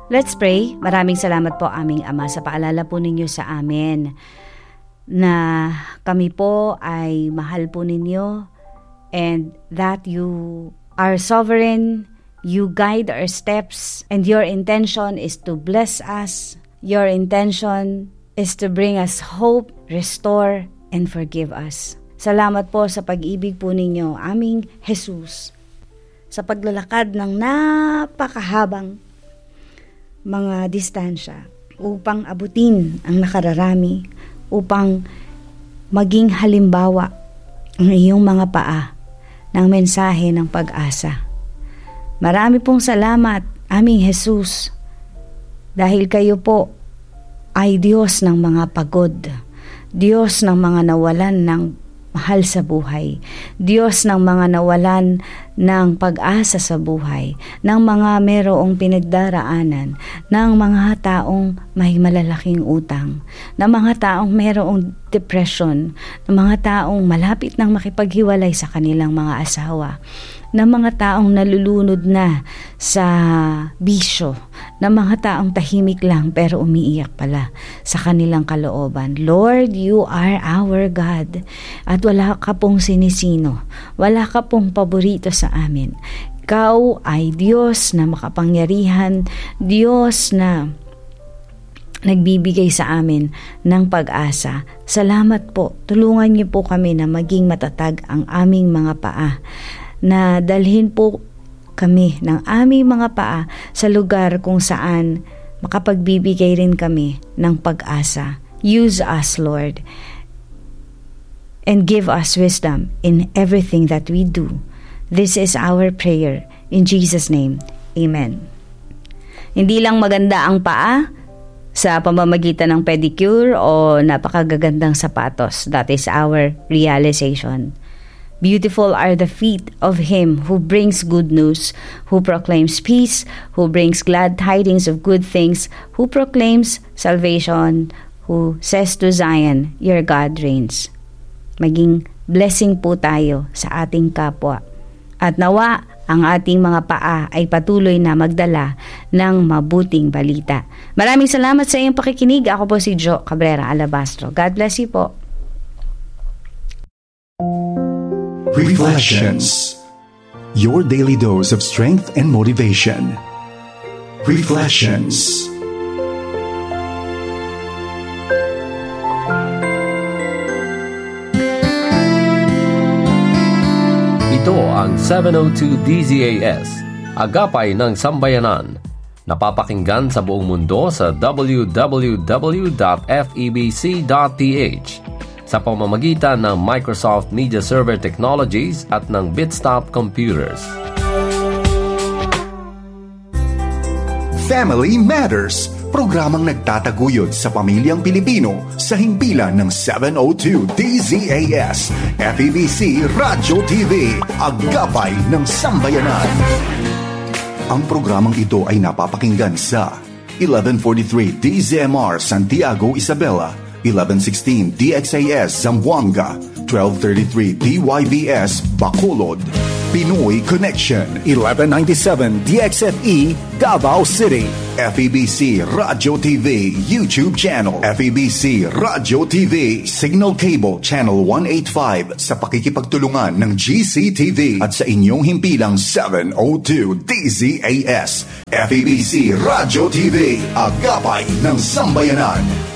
Let's pray. Maraming salamat po aming Ama sa paalala po ninyo sa amin na kami po ay mahal po ninyo and that you are sovereign, you guide our steps, and your intention is to bless us. Your intention is to bring us hope, restore, and forgive us. Salamat po sa pag-ibig po ninyo, aming Jesus, sa paglalakad ng napakahabang mga distansya upang abutin ang nakararami, upang maging halimbawa ang iyong mga paa ng mensahe ng pag-asa. Marami pong salamat, aming Jesus, dahil kayo po ay Diyos ng mga pagod, Diyos ng mga nawalan ng mahal sa buhay, Diyos ng mga nawalan ng pag-asa sa buhay, ng mga merong pinagdaraanan, ng mga taong may malalaking utang, ng mga taong merong depression, ng mga taong malapit nang makipaghiwalay sa kanilang mga asawa, ng mga taong nalulunod na sa bisyo, ng mga taong tahimik lang pero umiiyak pala sa kanilang kalooban. Lord, you are our God at wala ka pong sinisino, wala ka pong paborito sa amin. Ikaw ay Diyos na makapangyarihan, Diyos na nagbibigay sa amin ng pag-asa. Salamat po. Tulungan niyo po kami na maging matatag ang aming mga paa, na dalhin po kami ng aming mga paa sa lugar kung saan makapagbibigay rin kami ng pag-asa. Use us, Lord, and give us wisdom in everything that we do. This is our prayer. In Jesus' name, Amen. Hindi lang maganda ang paa sa pamamagitan ng pedicure o napakagagandang sapatos. That is our realization. Beautiful are the feet of him who brings good news, who proclaims peace, who brings glad tidings of good things, who proclaims salvation, who says to Zion, your God reigns. Maging blessing po tayo sa ating kapwa. At nawa ang ating mga paa ay patuloy na magdala ng mabuting balita. Maraming salamat sa iyong pakikinig. Ako po si Jo Cabrera Alabastro. God bless you po. Reflections. Your daily dose of strength and motivation. Reflections. Ito ang 702 DZAS, Agapay ng Sambayanan. Napapakinggan sa buong mundo sa www.febc.ph sa pamamagitan ng Microsoft Media Server Technologies at ng Bitstop Computers. Family Matters, programang nagtataguyod sa pamilyang Pilipino sa himpilan ng 702 DZAS, FEBC Radyo TV, Agapay ng Sambayanan. Ang programang ito ay napapakinggan sa 1143 DZMR Santiago, Isabela, 1116 DXAS Zamboanga, 1233 DYVS Bacolod, Pinoy Connection, 1197 DXFE Davao City, FEBC Radyo TV YouTube channel, FEBC Radyo TV Signal Cable Channel 185 sa pakikipagtulungan ng GCTV at sa inyong himpilang 702 DZAS, FEBC Radyo TV, Agapay ng Sambayanan.